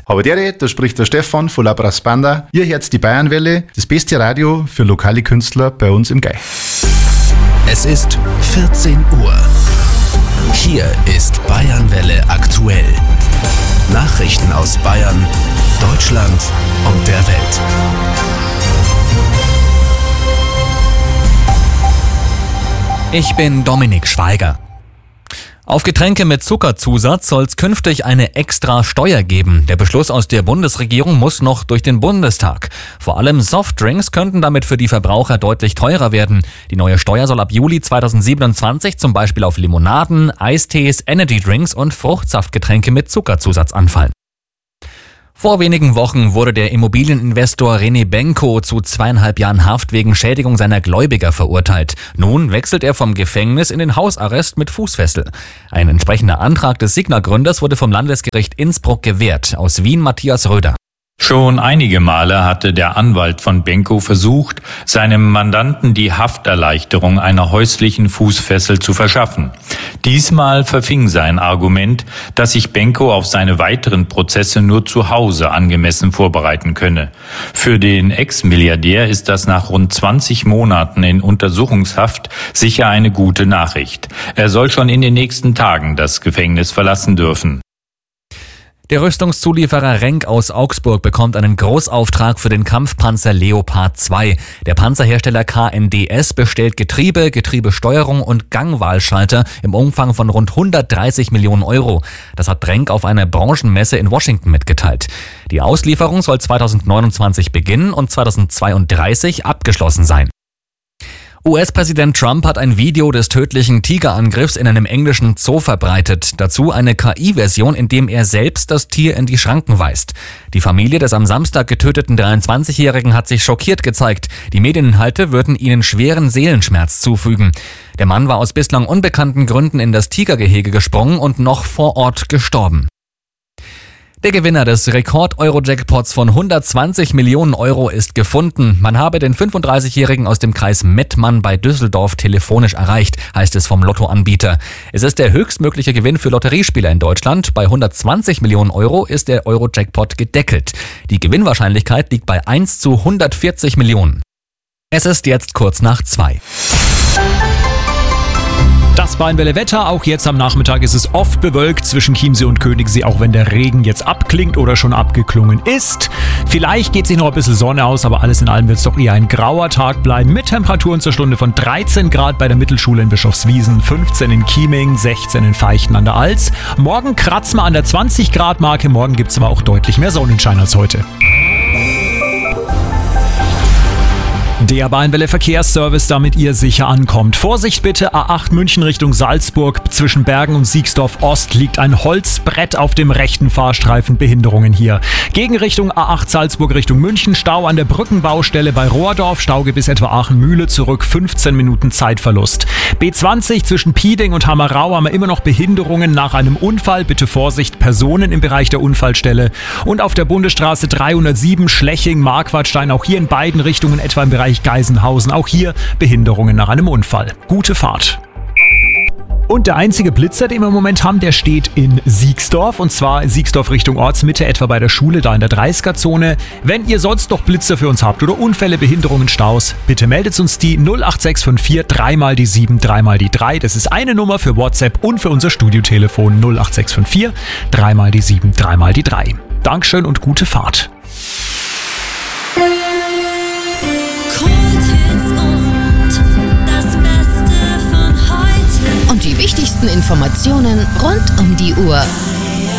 Habadere, da spricht der Stefan von Labras Banda. Ihr hört die Bayernwelle, das beste Radio für lokale Künstler bei uns im Gaich. Es ist 14 Uhr. Hier ist Bayernwelle aktuell. Nachrichten aus Bayern, Deutschland und der Welt. Ich bin Dominik Schweiger. Auf Getränke mit Zuckerzusatz soll es künftig eine extra Steuer geben. Der Beschluss aus der Bundesregierung muss noch durch den Bundestag. Vor allem Softdrinks könnten damit für die Verbraucher deutlich teurer werden. Die neue Steuer soll ab Juli 2027 zum Beispiel auf Limonaden, Eistees, Energydrinks und Fruchtsaftgetränke mit Zuckerzusatz anfallen. Vor wenigen Wochen wurde der Immobilieninvestor René Benko zu 2,5 Jahren Haft wegen Schädigung seiner Gläubiger verurteilt. Nun wechselt er vom Gefängnis in den Hausarrest mit Fußfessel. Ein entsprechender Antrag des Signa-Gründers wurde vom Landesgericht Innsbruck gewährt. Aus Wien Matthias Röder. Schon einige Male hatte der Anwalt von Benko versucht, seinem Mandanten die Hafterleichterung einer häuslichen Fußfessel zu verschaffen. Diesmal verfing sein Argument, dass sich Benko auf seine weiteren Prozesse nur zu Hause angemessen vorbereiten könne. Für den Ex-Milliardär ist das nach rund 20 Monaten in Untersuchungshaft sicher eine gute Nachricht. Er soll schon in den nächsten Tagen das Gefängnis verlassen dürfen. Der Rüstungszulieferer Renk aus Augsburg bekommt einen Großauftrag für den Kampfpanzer Leopard 2. Der Panzerhersteller KNDS bestellt Getriebe, Getriebesteuerung und Gangwahlschalter im Umfang von rund 130 Millionen Euro. Das hat Renk auf einer Branchenmesse in Washington mitgeteilt. Die Auslieferung soll 2029 beginnen und 2032 abgeschlossen sein. US-Präsident Trump hat ein Video des tödlichen Tigerangriffs in einem englischen Zoo verbreitet. Dazu eine KI-Version, in dem er selbst das Tier in die Schranken weist. Die Familie des am Samstag getöteten 23-Jährigen hat sich schockiert gezeigt. Die Medieninhalte würden ihnen schweren Seelenschmerz zufügen. Der Mann war aus bislang unbekannten Gründen in das Tigergehege gesprungen und noch vor Ort gestorben. Der Gewinner des Rekord-Euro-Jackpots von 120 Millionen Euro ist gefunden. Man habe den 35-Jährigen aus dem Kreis Mettmann bei Düsseldorf telefonisch erreicht, heißt es vom Lottoanbieter. Es ist der höchstmögliche Gewinn für Lotteriespieler in Deutschland. Bei 120 Millionen Euro ist der Euro-Jackpot gedeckelt. Die Gewinnwahrscheinlichkeit liegt bei 1 zu 140 Millionen. Es ist jetzt kurz nach 2. Das Bayernwelle-Wetter, auch jetzt am Nachmittag ist es oft bewölkt zwischen Chiemsee und Königssee, auch wenn der Regen jetzt abklingt oder schon abgeklungen ist. Vielleicht geht sich noch ein bisschen Sonne aus, aber alles in allem wird es doch eher ein grauer Tag bleiben mit Temperaturen zur Stunde von 13 Grad bei der Mittelschule in Bischofswiesen, 15 in Chieming, 16 in Feichten an der Alz. Morgen kratzen wir an der 20 Grad Marke, morgen gibt es aber auch deutlich mehr Sonnenschein als heute. Der Bayernwelle Verkehrsservice, damit ihr sicher ankommt. Vorsicht bitte, A8 München Richtung Salzburg. Zwischen Bergen und Siegsdorf Ost liegt ein Holzbrett auf dem rechten Fahrstreifen. Behinderungen hier. Gegenrichtung A8 Salzburg Richtung München. Stau an der Brückenbaustelle bei Rohrdorf. Stauge bis etwa Aachen-Mühle zurück. 15 Minuten Zeitverlust. B20 zwischen Pieding und Hammerau haben wir immer noch Behinderungen nach einem Unfall. Bitte Vorsicht, Personen im Bereich der Unfallstelle. Und auf der Bundesstraße 307 Schleching-Marquardstein. Auch hier in beiden Richtungen etwa im Bereich Geisenhausen. Auch hier Behinderungen nach einem Unfall. Gute Fahrt. Und der einzige Blitzer, den wir im Moment haben, der steht in Siegsdorf. Und zwar Siegsdorf Richtung Ortsmitte, etwa bei der Schule, da in der 30er-Zone. Wenn ihr sonst noch Blitzer für uns habt oder Unfälle, Behinderungen, Staus, bitte meldet uns die 08654 3 mal die 7 3 mal die 3. Das ist eine Nummer für WhatsApp und für unser Studiotelefon 08654 3 mal die 7 3 mal die 3. Dankeschön und gute Fahrt. Und die wichtigsten Informationen rund um die Uhr